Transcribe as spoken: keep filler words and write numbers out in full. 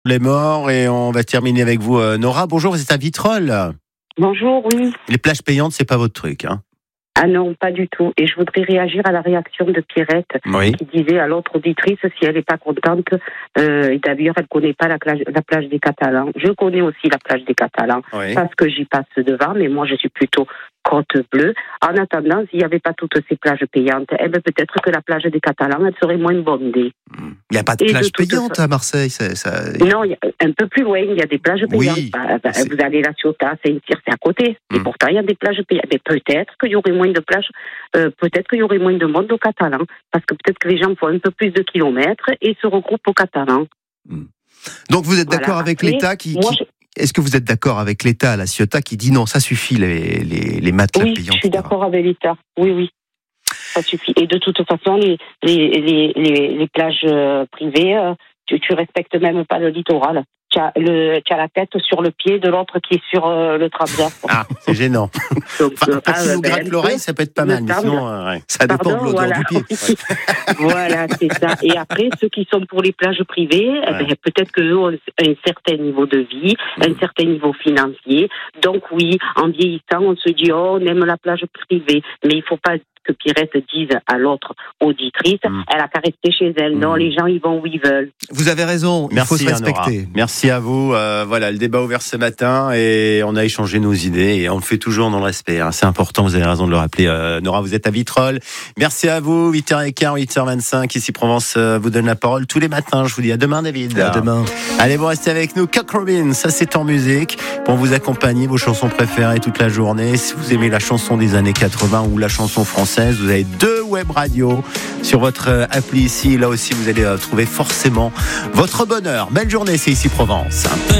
Les morts et on va terminer avec vous, euh, Nora. Bonjour, vous êtes à Vitrolles. Bonjour, oui. Les plages payantes, c'est pas votre truc, hein? Ah non, pas du tout. Et je voudrais réagir à la réaction de Pierrette, Oui. qui disait à l'autre auditrice si elle n'est pas contente. Euh, et d'ailleurs, elle ne connaît pas la plage, la plage des Catalans. Je connais aussi la plage des Catalans, Oui. parce que j'y passe devant, mais moi, je suis plutôt Côte Bleue. En attendant, s'il n'y avait pas toutes ces plages payantes, eh ben, peut-être que la plage des Catalans, elle serait moins bondée. Il n'y a pas de Et plage de toute payante fa- à Marseille. C'est, ça... Non, il y a- un peu plus loin, il y a des plages Oui, payantes. Bah, bah, c'est- vous allez à la Ciotat, Saint-Cyr, c'est à côté. Et Mm. pourtant, il y a des plages payantes. Mais peut-être qu'il y aurait moins de plages, euh, peut-être qu'il y aurait moins de monde au Catalan. Parce que peut-être que les gens font un peu plus de kilomètres et se regroupent au Catalan. Donc vous êtes Voilà. d'accord avec Après, l'État qui, moi, qui- Est-ce que vous êtes d'accord avec l'État à la Ciotat qui dit non, ça suffit les, les, les matelas Oui, payants je suis et cetera. d'accord avec l'État. Oui, oui. Ça suffit. Et de toute façon, les, les, les, les, les plages euh, privées, euh, tu, tu respectes même pas le littoral. Tu as, le, tu as la tête sur le pied de l'autre qui est sur euh, le transverse. Ah, c'est gênant. Donc, Enfin, euh, pour ah, qui vous ben, gratte l'oreille, ça peut être pas me mal. Mais semble. sinon, euh, ouais. Ça dépend Pardon, de l'odeur voilà. du pied. Ouais. Voilà, c'est ça. Et après, ceux qui sont pour les plages privées, eh ben, peut-être qu'eux ont un certain niveau de vie, un certain niveau financier. Donc oui, en vieillissant, on se dit, oh, on aime la plage privée. Mais il ne faut pas que Pierrette dise à l'autre auditrice, Mm. elle a qu'à rester chez elle. Non, Mm. les gens, ils vont où ils veulent. Vous avez raison, il faut se hein, Nora. respecter. Merci à vous. Euh, voilà, le débat ouvert ce matin et on a échangé nos idées et on le fait toujours dans le respect. Hein. C'est important, vous avez raison de le rappeler. Euh, Nora, vous êtes à Vitrolles. Merci à vous. huit heures quinze, huit heures vingt-cinq. Ici Provence euh, vous donne la parole tous les matins. Je vous dis à demain, David. À demain. Allez, vous restez avec nous. Cock Robin, ça c'est en musique pour vous accompagner vos chansons préférées toute la journée. Si vous aimez la chanson des années quatre-vingts ou la chanson française, vous avez deux web radios sur votre euh, appli ici. Là aussi, vous allez euh, trouver forcément votre bonheur. Belle journée, c'est ici Provence.